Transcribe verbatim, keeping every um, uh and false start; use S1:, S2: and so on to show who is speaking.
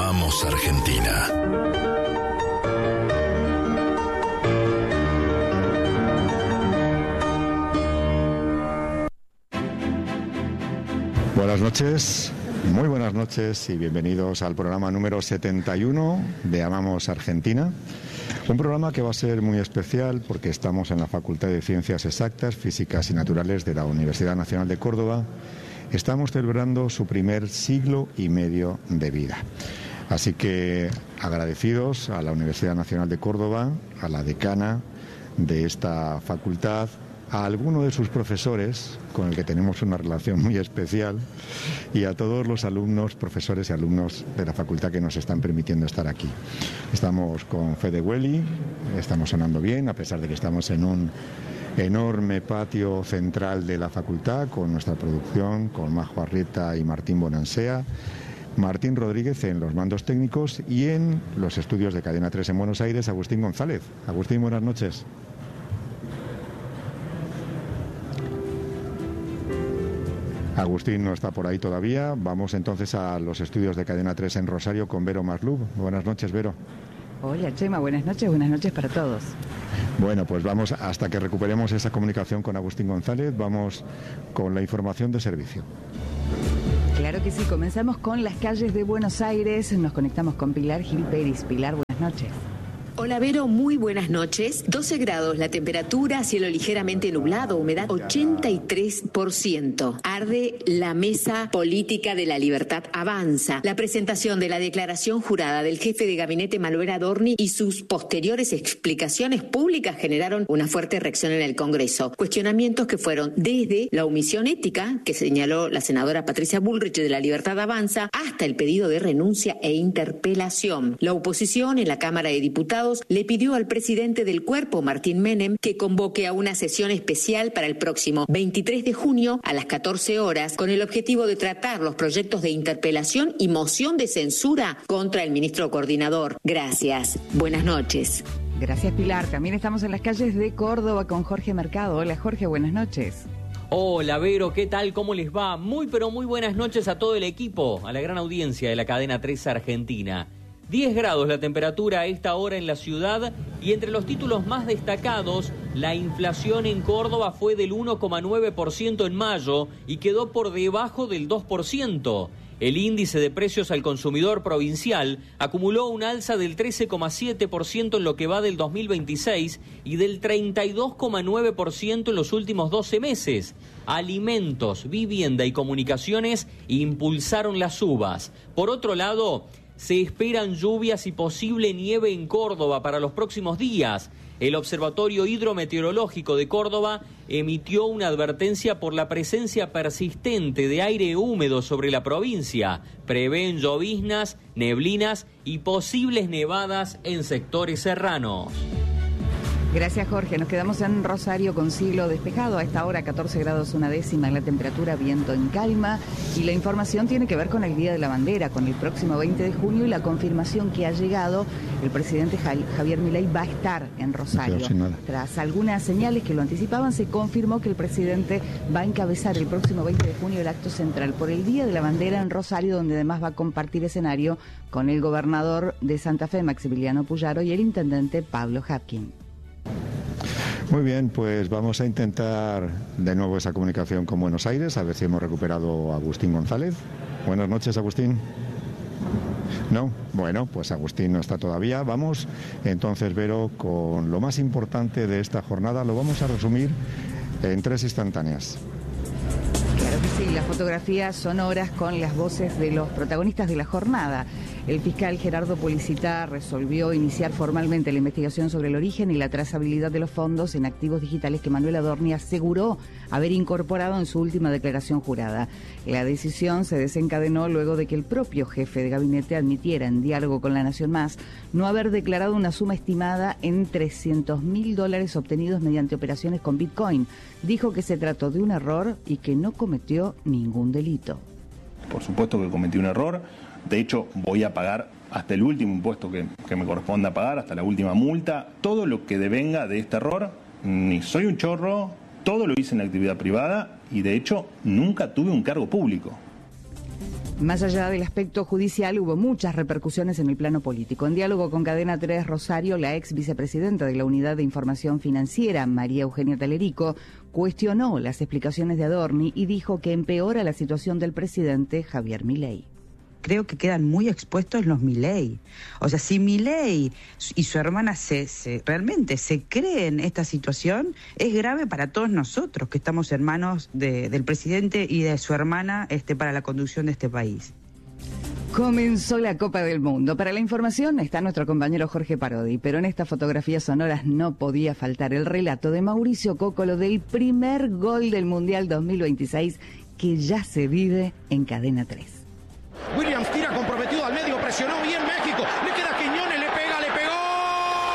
S1: Amamos Argentina.
S2: Buenas noches, muy buenas noches y bienvenidos al programa número setenta y uno de Amamos Argentina. Un programa que va a ser muy especial porque estamos en la Facultad de Ciencias Exactas, Físicas y Naturales de la Universidad Nacional de Córdoba. Estamos celebrando su primer siglo y medio de vida. Así que agradecidos a la Universidad Nacional de Córdoba, a la decana de esta facultad, a alguno de sus profesores, con el que tenemos una relación muy especial, y a todos los alumnos, profesores y alumnos de la facultad que nos están permitiendo estar aquí. Estamos con Fede Welly, estamos sonando bien, a pesar de que estamos en un enorme patio central de la facultad, con nuestra producción, con Majo Arrieta y Martín Bonansea, Martín Rodríguez en los mandos técnicos y en los estudios de Cadena tres en Buenos Aires, Agustín González. Agustín, buenas noches. Agustín no está por ahí todavía. Vamos entonces a los estudios de Cadena tres en Rosario con Vero Maslub. Buenas noches, Vero.
S3: Hola, Chema. Buenas noches. Buenas noches para todos.
S2: Bueno, pues vamos, hasta que recuperemos esa comunicación con Agustín González, vamos con la información de servicio.
S3: Claro que sí. Comenzamos con las calles de Buenos Aires. Nos conectamos con Pilar Gil Pérez. Pilar, buenas noches.
S4: Hola Vero, muy buenas noches. doce grados la temperatura, cielo ligeramente nublado, humedad ochenta y tres por ciento. Arde la mesa política de la Libertad Avanza. La presentación de la declaración jurada del jefe de gabinete Manuel Adorni y sus posteriores explicaciones públicas generaron una fuerte reacción en el Congreso. Cuestionamientos que fueron desde la omisión ética que señaló la senadora Patricia Bullrich de la Libertad Avanza hasta el pedido de renuncia e interpelación. La oposición en la Cámara de Diputados le pidió al presidente del cuerpo, Martín Menem, que convoque a una sesión especial para el próximo veintitrés de junio a las catorce horas con el objetivo de tratar los proyectos de interpelación y moción de censura contra el ministro coordinador. Gracias. Buenas noches.
S3: Gracias, Pilar. También estamos en las calles de Córdoba con Jorge Mercado. Hola, Jorge, buenas noches.
S5: Hola, Vero, ¿qué tal? ¿Cómo les va? Muy, pero muy buenas noches a todo el equipo, a la gran audiencia de la Cadena tres Argentina. diez grados la temperatura a esta hora en la ciudad y entre los títulos más destacados, la inflación en Córdoba fue del uno coma nueve por ciento en mayo y quedó por debajo del dos por ciento. El índice de precios al consumidor provincial acumuló un alza del trece coma siete por ciento en lo que va del dos mil veintiséis y del treinta y dos coma nueve por ciento en los últimos doce meses. Alimentos, vivienda y comunicaciones impulsaron las subas. Por otro lado, se esperan lluvias y posible nieve en Córdoba para los próximos días. El Observatorio Hidrometeorológico de Córdoba emitió una advertencia por la presencia persistente de aire húmedo sobre la provincia. Prevén lloviznas, neblinas y posibles nevadas en sectores serranos.
S3: Gracias, Jorge. Nos quedamos en Rosario con cielo despejado. A esta hora catorce grados una décima en la temperatura, viento en calma. Y la información tiene que ver con el Día de la Bandera, con el próximo veinte de junio y la confirmación que ha llegado. El presidente Javier Milei va a estar en Rosario. Tras algunas señales que lo anticipaban, se confirmó que el presidente va a encabezar el próximo veinte de junio el acto central por el Día de la Bandera en Rosario, donde además va a compartir escenario con el gobernador de Santa Fe, Maximiliano Puyaro, y el intendente Pablo Hapkin.
S2: Muy bien, pues vamos a intentar de nuevo esa comunicación con Buenos Aires, a ver si hemos recuperado a Agustín González. Buenas noches, Agustín. No, bueno, pues Agustín no está todavía. Vamos entonces, Vero, con lo más importante de esta jornada. Lo vamos a resumir en tres instantáneas.
S3: Claro que sí, las fotografías sonoras con las voces de los protagonistas de la jornada. El fiscal Gerardo Policita resolvió iniciar formalmente la investigación sobre el origen y la trazabilidad de los fondos en activos digitales que Manuel Adorni aseguró haber incorporado en su última declaración jurada. La decisión se desencadenó luego de que el propio jefe de gabinete admitiera en diálogo con La Nación Más no haber declarado una suma estimada en trescientos mil dólares obtenidos mediante operaciones con Bitcoin. Dijo que se trató de un error y que no cometió ningún delito.
S6: Por supuesto que cometí un error. De hecho, voy a pagar hasta el último impuesto que, que me corresponda pagar, hasta la última multa. Todo lo que devenga de este error, ni soy un chorro, todo lo hice en la actividad privada y de hecho nunca tuve un cargo público.
S3: Más allá del aspecto judicial, hubo muchas repercusiones en el plano político. En diálogo con Cadena tres Rosario, la ex vicepresidenta de la Unidad de Información Financiera, María Eugenia Talerico, cuestionó las explicaciones de Adorni y dijo que empeora la situación del presidente Javier Milei.
S1: Creo que quedan muy expuestos los Milei. O sea, si Milei y su hermana se, se realmente se creen esta situación, es grave para todos nosotros, que estamos en manos de, del presidente y de su hermana este, para la conducción de este país.
S3: Comenzó la Copa del Mundo. Para la información está nuestro compañero Jorge Parodi, pero en estas fotografías sonoras no podía faltar el relato de Mauricio Cóccolo del primer gol del Mundial dos mil veintiséis que ya se vive en Cadena tres.